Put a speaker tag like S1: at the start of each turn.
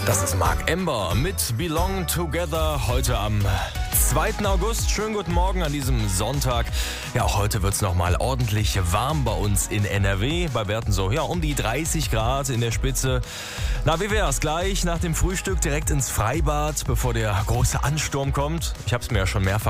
S1: Das ist Mark Ember mit Belong Together heute am 2. August. Schönen guten Morgen an diesem Sonntag. Ja, auch heute wird es nochmal ordentlich warm bei uns in NRW. Bei Werten so, ja, um die 30 Grad in der Spitze. Na, wie wär's? Gleich nach dem Frühstück direkt ins Freibad, bevor der große Ansturm kommt. Ich habe es mir ja schon mehrfach